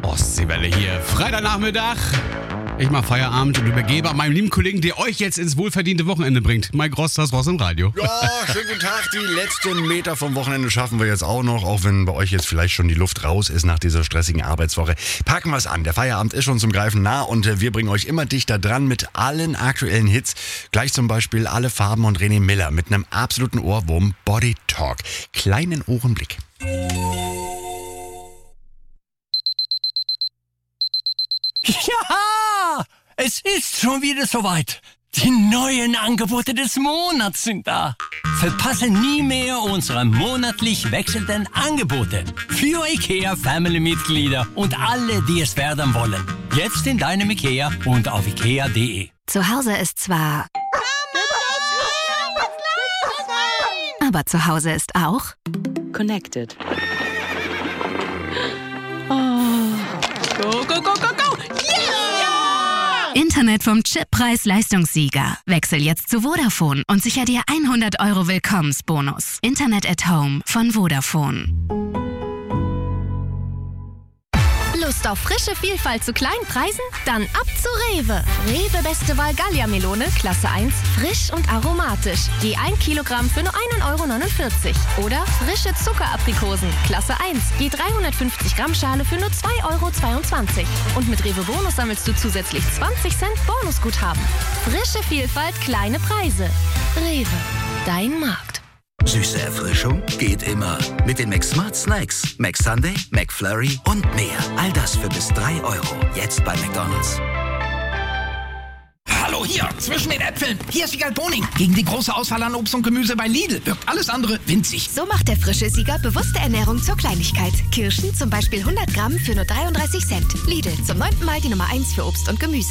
Ostseewelle hier. Freitagnachmittag. Ich mach Feierabend und übergebe an meinen lieben Kollegen, der euch jetzt ins wohlverdiente Wochenende bringt. Mike Ross, das Ross im Radio. Ja, schönen guten Tag. Die letzten Meter vom Wochenende schaffen wir jetzt auch noch, auch wenn bei euch jetzt vielleicht schon die Luft raus ist nach dieser stressigen Arbeitswoche. Packen wir es an. Der Feierabend ist schon zum Greifen nah und wir bringen euch immer dichter dran mit allen aktuellen Hits. Gleich zum Beispiel Alle Farben und René Miller mit einem absoluten Ohrwurm, Body Talk. Kleinen Ohrenblick. Ja, es ist schon wieder soweit. Die neuen Angebote des Monats sind da. Verpasse nie mehr unsere monatlich wechselnden Angebote für IKEA-Family-Mitglieder und alle, die es werden wollen. Jetzt in deinem IKEA und auf ikea.de. Zu Hause ist zwar... aber zu Hause ist auch... Connected. Go, go, go, go, go! Yeah! Internet vom Chip Preis-Leistungssieger. Wechsel jetzt zu Vodafone und sicher dir 100 € Willkommensbonus. Internet at Home von Vodafone. Lust auf frische Vielfalt zu kleinen Preisen? Dann ab zu Rewe. Rewe Beste Wahl Gallia-Melone, Klasse 1, frisch und aromatisch. Je 1 Kilogramm für nur 1,49 €. Oder frische Zuckeraprikosen, Klasse 1, je 350 Gramm Schale für nur 2,22 €. Und mit Rewe Bonus sammelst du zusätzlich 20 Cent Bonusguthaben. Frische Vielfalt, kleine Preise. Rewe, dein Markt. Süße Erfrischung geht immer. Mit den McSmart Snacks. McSunday, McFlurry und mehr. All das für bis 3 €. Jetzt bei McDonald's. Hallo hier, zwischen den Äpfeln. Hier ist Wiegald Boning. Gegen die große Auswahl an Obst und Gemüse bei Lidl wirkt alles andere winzig. So macht der frische Sieger bewusste Ernährung zur Kleinigkeit. Kirschen zum Beispiel 100 Gramm für nur 33 Cent. Lidl, zum 9. Mal die Nummer 1 für Obst und Gemüse.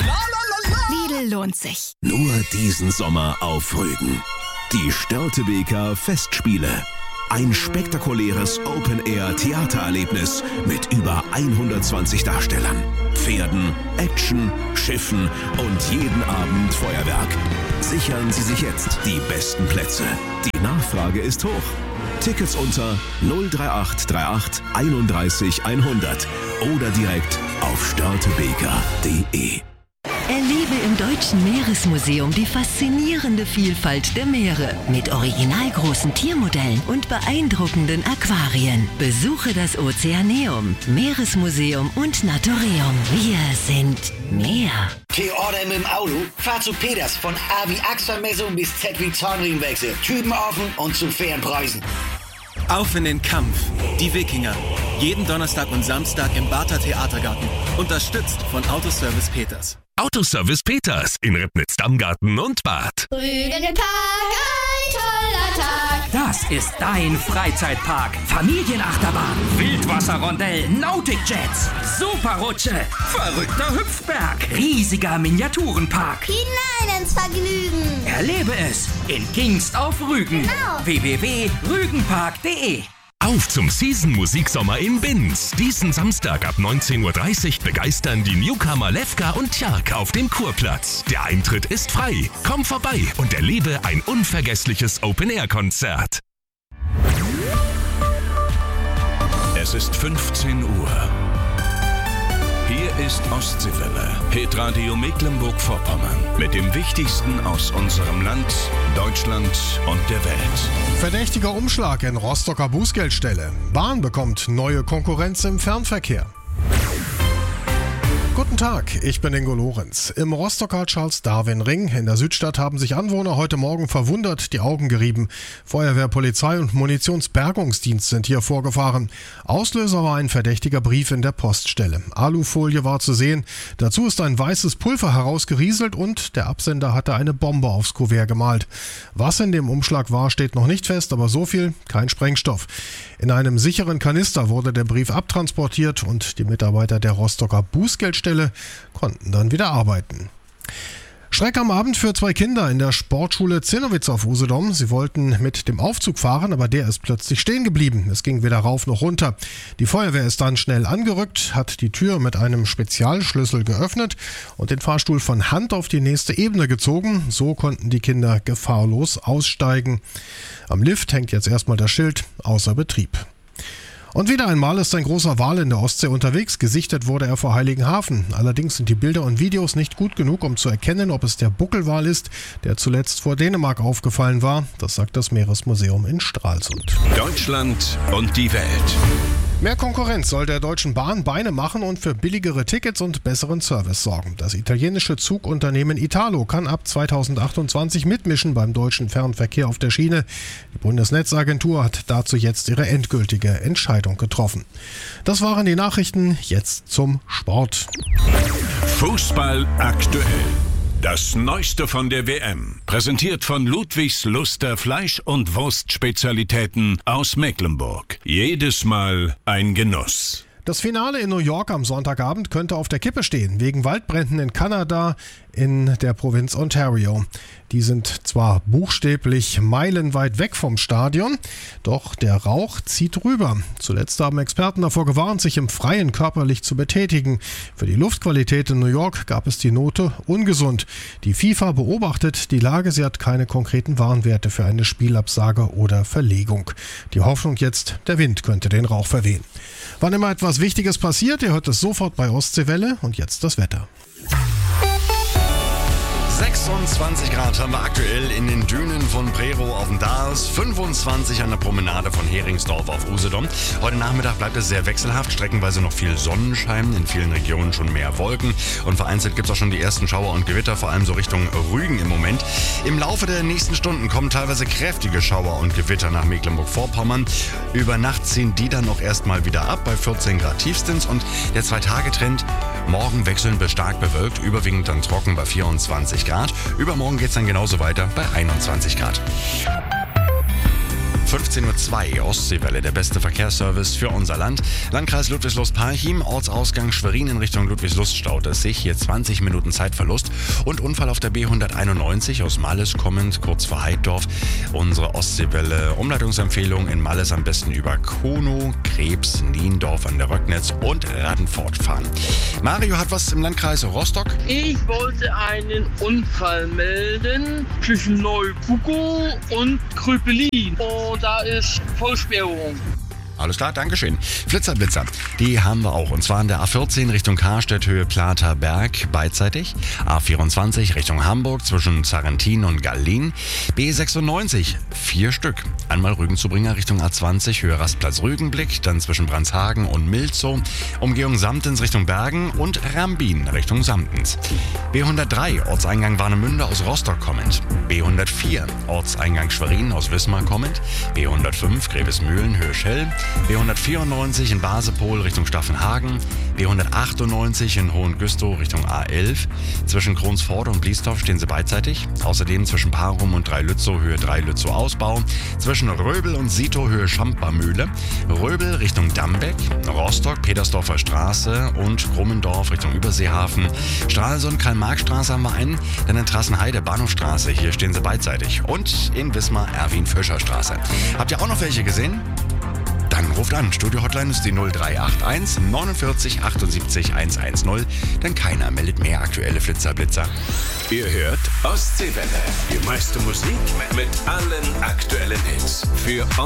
Lidl lohnt sich. Nur diesen Sommer auf Rügen. Die Störtebeker Festspiele. Ein spektakuläres Open-Air-Theatererlebnis mit über 120 Darstellern, Pferden, Action, Schiffen und jeden Abend Feuerwerk. Sichern Sie sich jetzt die besten Plätze. Die Nachfrage ist hoch. Tickets unter 03838 31 100 oder direkt auf störtebeker.de. Erlebe im Deutschen Meeresmuseum die faszinierende Vielfalt der Meere mit original großen Tiermodellen und beeindruckenden Aquarien. Besuche das Ozeaneum, Meeresmuseum und Naturium. Wir sind Meer. T-Order mit dem Auto? Fahr zu Peters von A wie Achselmessung bis Z wie Zahnriemenwechsel. Typen offen und zu fairen Preisen. Auf in den Kampf. Die Wikinger. Jeden Donnerstag und Samstag im Barther Theatergarten. Unterstützt von Autoservice Peters. Autoservice Peters in Ribnitz-Dammgarten und Bad. Rügenpark, ein toller Tag. Das ist dein Freizeitpark. Familienachterbahn, Wildwasserrondell, Nautic Jets, Superrutsche, verrückter Hüpfberg, riesiger Miniaturenpark. Hinein ins Vergnügen. Erlebe es in Kingst auf Rügen. Genau. www.rügenpark.de. Auf zum Season-Musiksommer in Binz. Diesen Samstag ab 19:30 Uhr begeistern die Newcomer Lefka und Tjark auf dem Kurplatz. Der Eintritt ist frei. Komm vorbei und erlebe ein unvergessliches Open-Air-Konzert. Es ist 15 Uhr. Hier ist Ostseewelle, Hitradio Mecklenburg-Vorpommern. Mit dem Wichtigsten aus unserem Land, Deutschland und der Welt. Verdächtiger Umschlag in Rostocker Bußgeldstelle. Bahn bekommt neue Konkurrenz im Fernverkehr. Guten Tag, ich bin Ingo Lorenz. Im Rostocker Charles-Darwin-Ring in der Südstadt haben sich Anwohner heute Morgen verwundert die Augen gerieben. Feuerwehr, Polizei und Munitionsbergungsdienst sind hier vorgefahren. Auslöser war ein verdächtiger Brief in der Poststelle. Alufolie war zu sehen. Dazu ist ein weißes Pulver herausgerieselt und der Absender hatte eine Bombe aufs Kuvert gemalt. Was in dem Umschlag war, steht noch nicht fest, aber so viel, kein Sprengstoff. In einem sicheren Kanister wurde der Brief abtransportiert und die Mitarbeiter der Rostocker Bußgeldstelle konnten dann wieder arbeiten. Schreck am Abend für 2 Kinder in der Sportschule Zinnowitz auf Usedom. Sie wollten mit dem Aufzug fahren, aber der ist plötzlich stehen geblieben. Es ging weder rauf noch runter. Die Feuerwehr ist dann schnell angerückt, hat die Tür mit einem Spezialschlüssel geöffnet und den Fahrstuhl von Hand auf die nächste Ebene gezogen. So konnten die Kinder gefahrlos aussteigen. Am Lift hängt jetzt erstmal das Schild außer Betrieb. Und wieder einmal ist ein großer Wal in der Ostsee unterwegs. Gesichtet wurde er vor Heiligenhafen. Allerdings sind die Bilder und Videos nicht gut genug, um zu erkennen, ob es der Buckelwal ist, der zuletzt vor Dänemark aufgefallen war. Das sagt das Meeresmuseum in Stralsund. Deutschland und die Welt. Mehr Konkurrenz soll der Deutschen Bahn Beine machen und für billigere Tickets und besseren Service sorgen. Das italienische Zugunternehmen Italo kann ab 2028 mitmischen beim deutschen Fernverkehr auf der Schiene. Die Bundesnetzagentur hat dazu jetzt ihre endgültige Entscheidung getroffen. Das waren die Nachrichten, jetzt zum Sport. Fußball aktuell. Das Neueste von der WM, präsentiert von Ludwigs Luster Fleisch- und Wurstspezialitäten aus Mecklenburg. Jedes Mal ein Genuss. Das Finale in New York am Sonntagabend könnte auf der Kippe stehen, wegen Waldbränden in Kanada in der Provinz Ontario. Die sind zwar buchstäblich meilenweit weg vom Stadion, doch der Rauch zieht rüber. Zuletzt haben Experten davor gewarnt, sich im Freien körperlich zu betätigen. Für die Luftqualität in New York gab es die Note ungesund. Die FIFA beobachtet die Lage, sie hat keine konkreten Warnwerte für eine Spielabsage oder Verlegung. Die Hoffnung jetzt, der Wind könnte den Rauch verwehen. Wann immer etwas Wichtiges passiert, ihr hört es sofort bei Ostseewelle und jetzt das Wetter. 26 Grad haben wir aktuell in den Dünen von Prerow auf dem Daas, 25 an der Promenade von Heringsdorf auf Usedom. Heute Nachmittag bleibt es sehr wechselhaft, streckenweise noch viel Sonnenschein, in vielen Regionen schon mehr Wolken und vereinzelt gibt es auch schon die ersten Schauer und Gewitter, vor allem so Richtung Rügen im Moment. Im Laufe der nächsten Stunden kommen teilweise kräftige Schauer und Gewitter nach Mecklenburg-Vorpommern. Über Nacht ziehen die dann noch erstmal wieder ab bei 14 Grad tiefstens und der 2-Tage-Trend morgen wechselnd bis stark bewölkt, überwiegend dann trocken bei 24 Grad. Übermorgen geht es dann genauso weiter bei 21 Grad. 15:02 Uhr, Ostseewelle, der beste Verkehrsservice für unser Land. Landkreis Ludwigslust-Parchim, Ortsausgang Schwerin in Richtung Ludwigslust staut es sich. Hier 20 Minuten Zeitverlust und Unfall auf der B191 aus Malles kommend, kurz vor Heiddorf. Unsere Ostseewelle, Umleitungsempfehlung in Malles am besten über Konow, Krebs, Niendorf an der Röcknitz und Radenfort fahren. Mario hat was im Landkreis Rostock. Ich wollte einen Unfall melden zwischen Neubuckow und Kröpelin. Und da ist Vollsperrung. Alles klar, Dankeschön. Flitzer-Blitzer, die haben wir auch. Und zwar an der A14 Richtung Karstedt, Höhe Platerberg, beidseitig. A24 Richtung Hamburg zwischen Zarrentin und Gallin. B96, 4 Stück. Einmal Rügenzubringer Richtung A20, Höhe Rastplatz Rügenblick, dann zwischen Brandshagen und Milzow. Umgehung Samtens Richtung Bergen und Rambin Richtung Samtens. B103, Ortseingang Warnemünde aus Rostock kommend. B104, Ortseingang Schwerin aus Wismar kommend. B105, Grevesmühlen, Höhe Schell. B194 in Basepol Richtung Staffenhagen, B198 in Hohengüstow Richtung A11. Zwischen Kronsford und Bliesdorf stehen sie beidseitig. Außerdem zwischen Parum und Dreilützow Höhe Dreilützow Ausbau. Zwischen Röbel und Sito Höhe Schampermühle. Röbel Richtung Dambeck, Rostock, Petersdorfer Straße und Krummendorf Richtung Überseehafen. Stralsund, Karl-Marx-Straße haben wir einen. Dann in Trassenheide, Bahnhofstraße, hier stehen sie beidseitig. Und in Wismar, Erwin-Fischer-Straße. Habt ihr auch noch welche gesehen? Dann ruft an. Studio-Hotline ist die 0381 49 78 110. Denn keiner meldet mehr aktuelle Flitzer-Blitzer. Ihr hört Ostseewelle. Die meiste Musik mit allen aktuellen Hits. Für